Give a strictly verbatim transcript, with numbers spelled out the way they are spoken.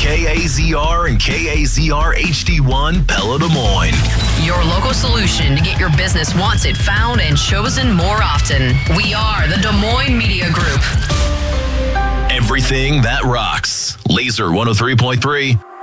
K A Z R and K A Z R H D one, Pella, Des Moines. Your local solution to get your business wants it found and chosen more often. We are the Des Moines Media Group. Everything that rocks. Laser one oh three point three.